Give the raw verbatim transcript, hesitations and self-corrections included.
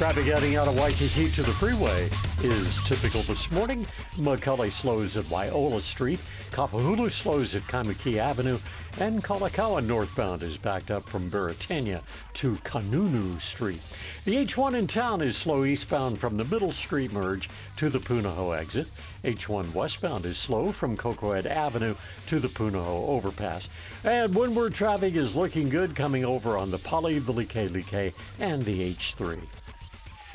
Traffic heading out of Waikiki to the freeway is typical this morning. McCully slows at Waiola Street. Kapahulu slows at Kaimuki Avenue. And Kalakaua northbound is backed up from Beretania to Kanunu Street. The H one in town is slow eastbound from the Middle Street merge to the Punahou exit. H one westbound is slow from Kokoed Avenue to the Punahou overpass. And windward traffic is looking good coming over on the Pali, Like and the H three.